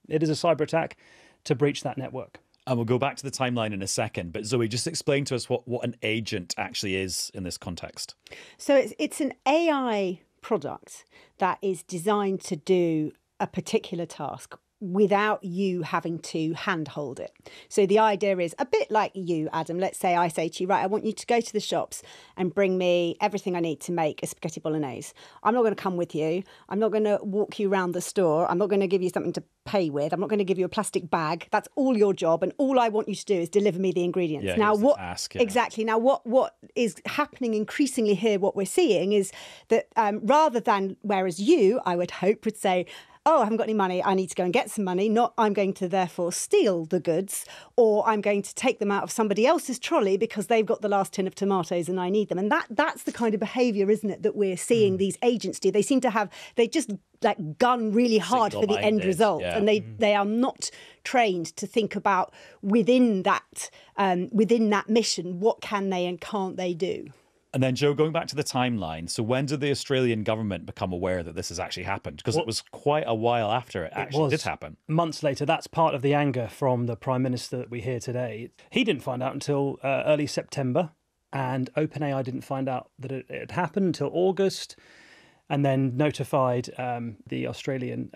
It is a cyber attack to breach that network. And we'll go back to the timeline in a second. But Zoe, just explain to us what an agent actually is in this context. So it's an AI product that is designed to do a particular task without you having to handhold it. So the idea is a bit like you, Adam. Let's say I say to you, right, I want you to go to the shops and bring me everything I need to make a spaghetti bolognese. I'm not going to come with you. I'm not going to walk you around the store. I'm not going to give you something to pay with. I'm not going to give you a plastic bag. That's all your job. And all I want you to do is deliver me the ingredients. Yeah, now, what task, yeah. Exactly. Now, what is happening increasingly here, what we're seeing is that rather than, whereas you, I would hope, would say, oh, I haven't got any money, I need to go and get some money, not I'm going to therefore steal the goods, or I'm going to take them out of somebody else's trolley because they've got the last tin of tomatoes and I need them. And that's the kind of behaviour, isn't it, that we're seeing these agents do. They seem to have, they just like gun really hard for the end result. Yeah. And they are not trained to think about within that mission, what can they and can't they do? And then, Joe, going back to the timeline, so when did the Australian government become aware that this has actually happened? Because it was quite a while after it actually did happen. Months later. That's part of the anger from the Prime Minister that we hear today. He didn't find out until early September, and OpenAI didn't find out that it had happened until August, and then notified the Australian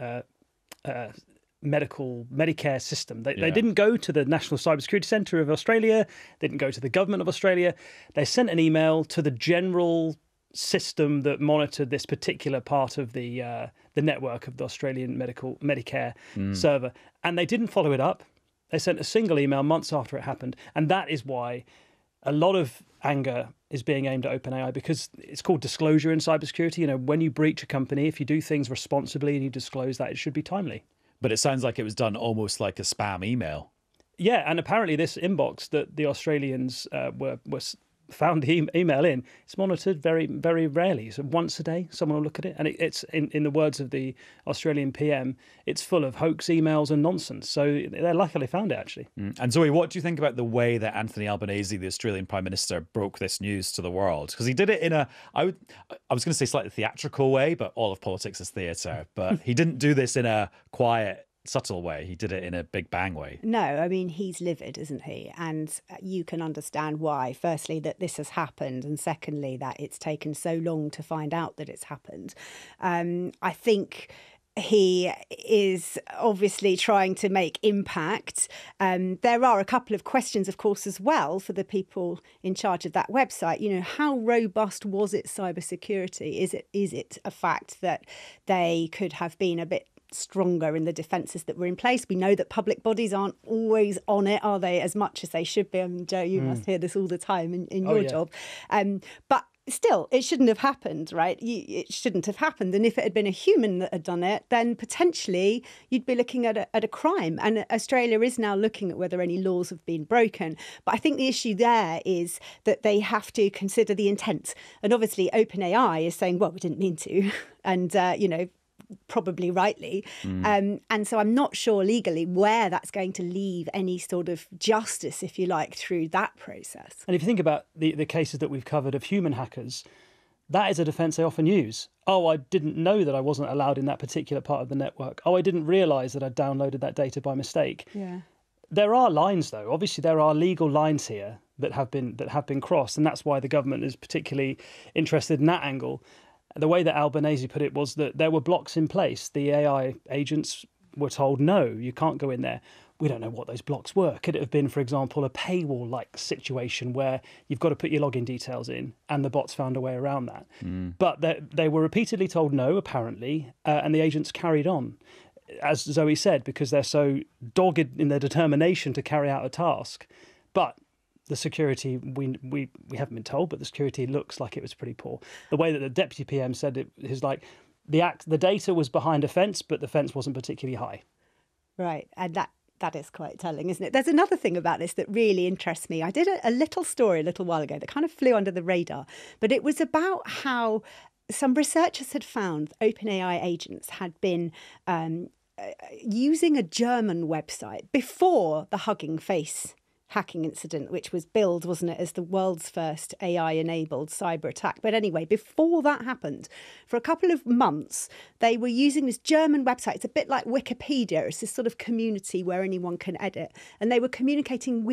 Medicare system. They didn't go to the National Cybersecurity Centre of Australia. They didn't go to the government of Australia. They sent an email to the general system that monitored this particular part of the network of the Australian Medicare server, and they didn't follow it up. They sent a single email months after it happened, and that is why a lot of anger is being aimed at OpenAI, because it's called disclosure in cybersecurity. You know, when you breach a company, if you do things responsibly and you disclose that, it should be timely. But it sounds like it was done almost like a spam email. Yeah, and apparently this inbox that the Australians were found the email in, it's monitored very, very rarely. So once a day, someone will look at it. And it's, in the words of the Australian PM, it's full of hoax emails and nonsense. So they're lucky they found it, actually. And Zoe, what do you think about the way that Anthony Albanese, the Australian Prime Minister, broke this news to the world? Because he did it in I was going to say slightly theatrical way, but all of politics is theatre. But he didn't do this in a quiet, subtle way. He did it in a big bang way. No, I mean, he's livid, isn't he? And you can understand why. Firstly, that this has happened, and secondly, that it's taken so long to find out that it's happened. I think he is obviously trying to make impact. There are a couple of questions, of course, as well for the people in charge of that website. You know, how robust was its cybersecurity? Is it a fact that they could have been a bit stronger in the defences that were in place? We know that public bodies aren't always on it, are they, as much as they should be? I mean, Joe, you must hear this all the time in your job. But still, it shouldn't have happened, right? It shouldn't have happened. And if it had been a human that had done it, then potentially you'd be looking at a crime. And Australia is now looking at whether any laws have been broken. But I think the issue there is that they have to consider the intent. And obviously OpenAI is saying, well, we didn't mean to. And, probably rightly. And so I'm not sure legally where that's going to leave any sort of justice, if you like, through that process. And if you think about the cases that we've covered of human hackers, that is a defence they often use. Oh, I didn't know that I wasn't allowed in that particular part of the network. Oh, I didn't realise that I downloaded that data by mistake. Yeah. There are lines, though. Obviously, there are legal lines here that have been crossed, and that's why the government is particularly interested in that angle. The way that Albanese put it was that there were blocks in place. The AI agents were told, no, you can't go in there. We don't know what those blocks were. Could it have been, for example, a paywall-like situation where you've got to put your login details in and the bots found a way around that? But they were repeatedly told no, apparently, and the agents carried on. As Zoe said, because they're so dogged in their determination to carry out a task. But the security, we haven't been told, but the security looks like it was pretty poor. The way that the deputy PM said it is like the data was behind a fence, but the fence wasn't particularly high. Right, and that is quite telling, isn't it? There's another thing about this that really interests me. I did a little story a little while ago that kind of flew under the radar, but it was about how some researchers had found OpenAI agents had been using a German website before the Hugging Face hacking incident, which was billed, wasn't it, as the world's first AI-enabled cyber attack. But anyway, before that happened, for a couple of months, they were using this German website. It's a bit like Wikipedia. It's this sort of community where anyone can edit. And they were communicating with